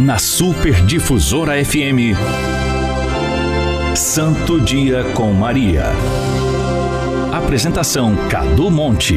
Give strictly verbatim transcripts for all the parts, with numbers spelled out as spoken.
na Super Difusora F M. Santo Dia com Maria. Apresentação Cadu Monte.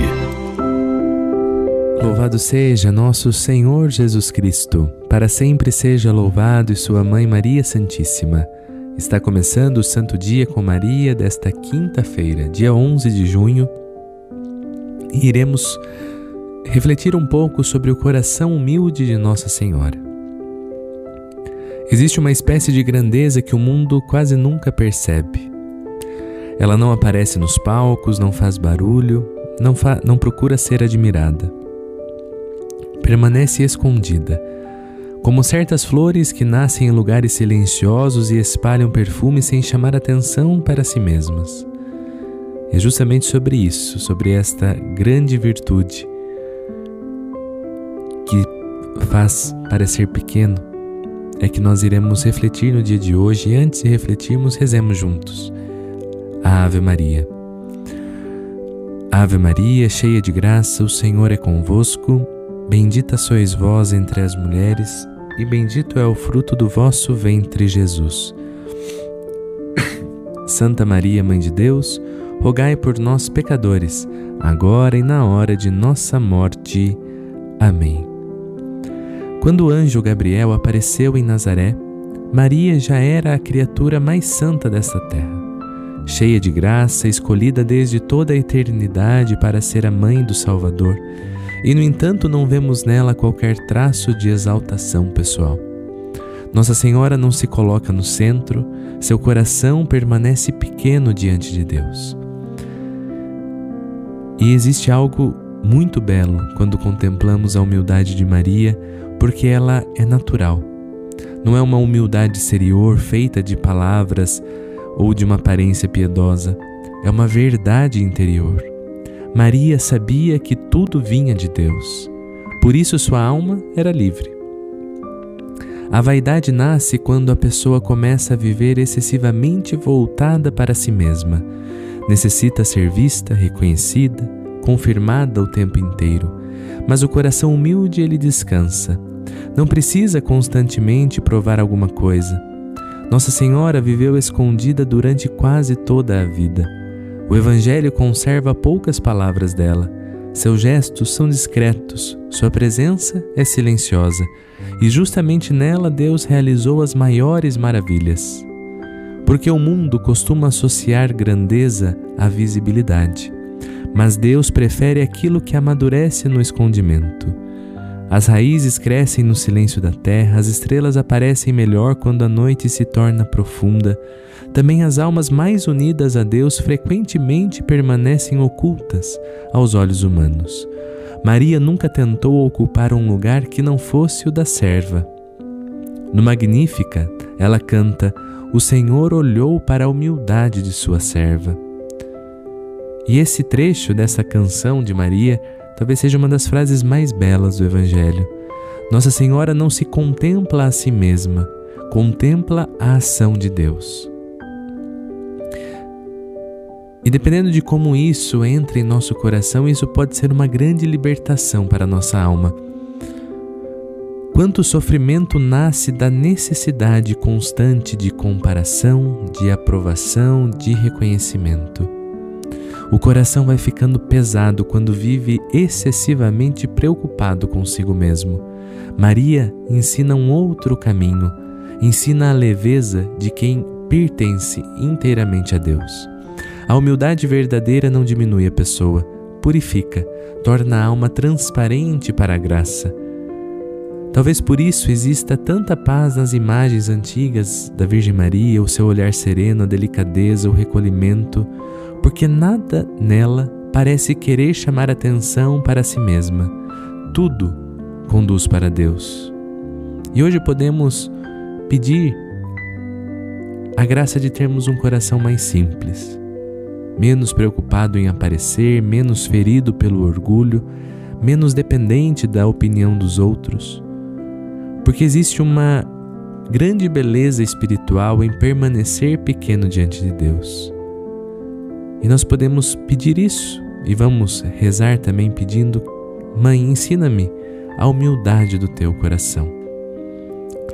Louvado seja nosso Senhor Jesus Cristo, para sempre seja louvado e sua Mãe Maria Santíssima. Está começando o Santo Dia com Maria desta quinta-feira, dia onze de junho, e iremos refletir um pouco sobre o coração humilde de Nossa Senhora. Existe uma espécie de grandeza que o mundo quase nunca percebe. Ela não aparece nos palcos, não faz barulho, não, fa- não procura ser admirada. Permanece escondida, como certas flores que nascem em lugares silenciosos e espalham perfume sem chamar atenção para si mesmas. É justamente sobre isso, sobre esta grande virtude que faz parecer pequeno, é que nós iremos refletir no dia de hoje, e antes de refletirmos, rezemos juntos a Ave Maria. Ave Maria, cheia de graça, o Senhor é convosco. Bendita sois vós entre as mulheres, e bendito é o fruto do vosso ventre, Jesus. Santa Maria, Mãe de Deus, rogai por nós, pecadores, agora e na hora de nossa morte. Amém. Quando o anjo Gabriel apareceu em Nazaré, Maria já era a criatura mais santa desta terra, cheia de graça, escolhida desde toda a eternidade para ser a mãe do Salvador. E, no entanto, não vemos nela qualquer traço de exaltação pessoal. Nossa Senhora não se coloca no centro, seu coração permanece pequeno diante de Deus. E existe algo muito belo quando contemplamos a humildade de Maria, porque ela é natural. Não é uma humildade exterior feita de palavras ou de uma aparência piedosa, é uma verdade interior. Maria sabia que tudo vinha de Deus, por isso sua alma era livre. A vaidade nasce quando a pessoa começa a viver excessivamente voltada para si mesma. Necessita ser vista, reconhecida, confirmada o tempo inteiro. Mas o coração humilde, ele descansa. Não precisa constantemente provar alguma coisa. Nossa Senhora viveu escondida durante quase toda a vida. O Evangelho conserva poucas palavras dela. Seus gestos são discretos, sua presença é silenciosa, e justamente nela Deus realizou as maiores maravilhas. Porque o mundo costuma associar grandeza à visibilidade, mas Deus prefere aquilo que amadurece no escondimento. As raízes crescem no silêncio da terra, as estrelas aparecem melhor quando a noite se torna profunda. Também as almas mais unidas a Deus frequentemente permanecem ocultas aos olhos humanos. Maria nunca tentou ocupar um lugar que não fosse o da serva. No Magnífica, ela canta: "O Senhor olhou para a humildade de sua serva". E esse trecho dessa canção de Maria talvez seja uma das frases mais belas do Evangelho. Nossa Senhora não se contempla a si mesma, contempla a ação de Deus. E dependendo de como isso entra em nosso coração, isso pode ser uma grande libertação para a nossa alma. Quanto sofrimento nasce da necessidade constante de comparação, de aprovação, de reconhecimento. O coração vai ficando pesado quando vive excessivamente preocupado consigo mesmo. Maria ensina um outro caminho, ensina a leveza de quem pertence inteiramente a Deus. A humildade verdadeira não diminui a pessoa, purifica, torna a alma transparente para a graça. Talvez por isso exista tanta paz nas imagens antigas da Virgem Maria, o seu olhar sereno, a delicadeza, o recolhimento, porque nada nela parece querer chamar atenção para si mesma. Tudo conduz para Deus. E hoje podemos pedir a graça de termos um coração mais simples, menos preocupado em aparecer, menos ferido pelo orgulho, menos dependente da opinião dos outros. Porque existe uma grande beleza espiritual em permanecer pequeno diante de Deus. E nós podemos pedir isso, e vamos rezar também pedindo: Mãe, ensina-me a humildade do teu coração.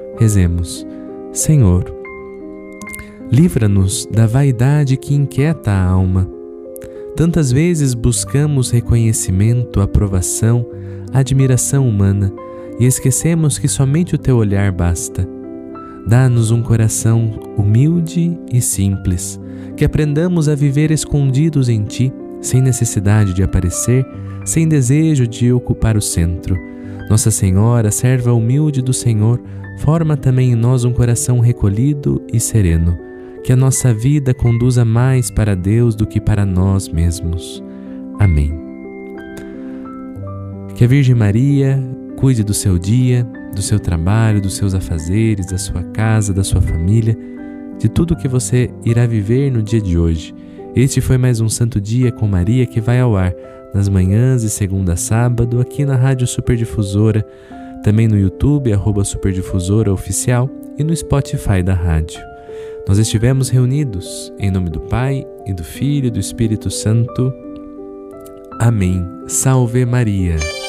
Rezemos. Senhor, livra-nos da vaidade que inquieta a alma. Tantas vezes buscamos reconhecimento, aprovação, admiração humana e esquecemos que somente o teu olhar basta. Dá-nos um coração humilde e simples, que aprendamos a viver escondidos em ti, sem necessidade de aparecer, sem desejo de ocupar o centro. Nossa Senhora, serva humilde do Senhor, forma também em nós um coração recolhido e sereno, que a nossa vida conduza mais para Deus do que para nós mesmos. Amém. Que a Virgem Maria cuide do seu dia, do seu trabalho, dos seus afazeres, da sua casa, da sua família, de tudo que você irá viver no dia de hoje. Este foi mais um Santo Dia com Maria que vai ao ar nas manhãs de segunda a sábado aqui na Rádio Superdifusora, também no YouTube, arroba Superdifusora Oficial, e no Spotify da rádio. Nós estivemos reunidos em nome do Pai, e do Filho e do Espírito Santo. Amém. Salve Maria!